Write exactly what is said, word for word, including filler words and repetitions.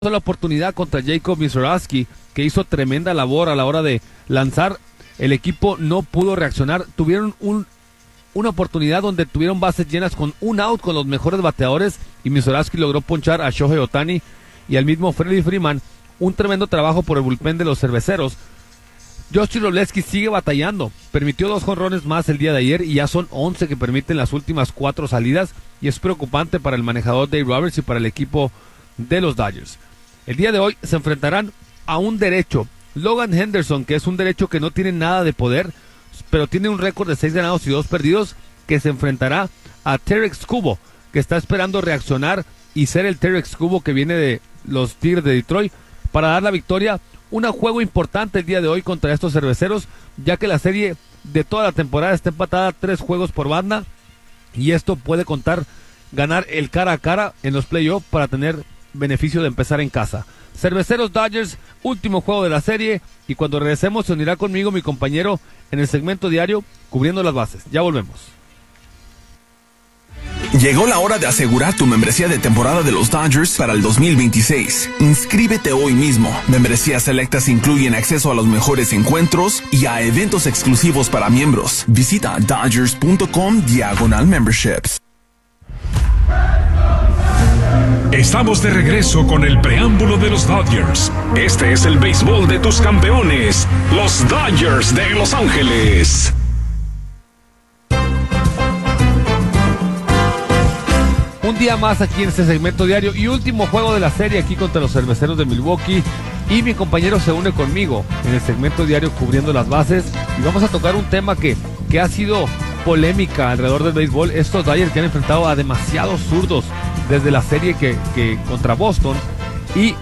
la oportunidad contra Jacob Misiorowski, que hizo tremenda labor a la hora de lanzar. El equipo no pudo reaccionar. Tuvieron un, una oportunidad donde tuvieron bases llenas con un out con los mejores bateadores y Misiorowski logró ponchar a Shohei Ohtani y al mismo Freddie Freeman. Un tremendo trabajo por el bullpen de los cerveceros. Josh Robleski sigue batallando. Permitió dos jonrones más el día de ayer y ya son once que permiten las últimas cuatro salidas, y es preocupante para el manejador Dave Roberts y para el equipo de los Dodgers. El día de hoy se enfrentarán a un derecho, Logan Henderson, que es un derecho que no tiene nada de poder, pero tiene un récord de seis ganados y dos perdidos, que se enfrentará a Tarik Skubal, que está esperando reaccionar y ser el Tarik Skubal que viene de los Tigres de Detroit para dar la victoria. Un juego importante el día de hoy contra estos cerveceros, ya que la serie de toda la temporada está empatada tres juegos por banda, y esto puede contar ganar el cara a cara en los playoffs para tener beneficio de empezar en casa. Cerveceros Dodgers, último juego de la serie, y cuando regresemos se unirá conmigo mi compañero en el segmento diario Cubriendo las Bases. Ya volvemos. Llegó la hora de asegurar tu membresía de temporada de los Dodgers para el dos mil veintiséis. Inscríbete hoy mismo. Membresías selectas incluyen acceso a los mejores encuentros y a eventos exclusivos para miembros. Visita Dodgers.com diagonal memberships. Estamos de regreso con el preámbulo de los Dodgers. Este es el béisbol de tus campeones, los Dodgers de Los Ángeles. Un día más aquí en este segmento diario y último juego de la serie aquí contra los cerveceros de Milwaukee, y mi compañero se une conmigo en el segmento diario Cubriendo las Bases, y vamos a tocar un tema que, que ha sido polémica alrededor del béisbol. Estos Dodgers que han enfrentado a demasiados zurdos desde la serie que, que contra Boston, y